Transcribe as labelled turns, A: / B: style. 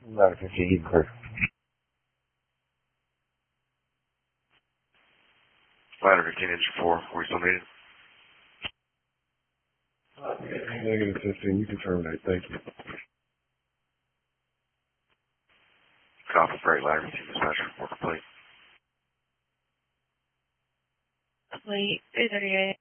A: Ladder 15, you can clear.
B: Ladder 15, engine 4, we still needed.
A: Negative 15, you can terminate, thank you.
B: Copy, freight ladder 15, dispatcher, work complete.
C: Complete, 338.